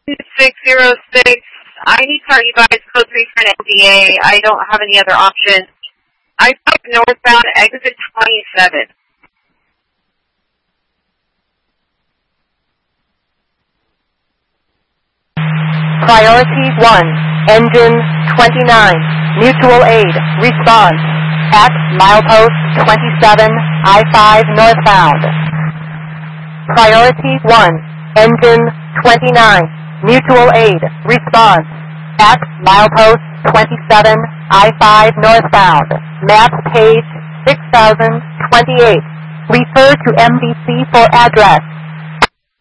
606. I need to start you guys code 3 for an NDA. I don't have any other options. I-5 northbound, exit 27. Priority 1, engine 29, mutual aid, response at milepost 27, I-5 northbound. Priority 1, engine 29, mutual aid, response at milepost 27, I-5 northbound. Map page 6028. Refer to MBC for address.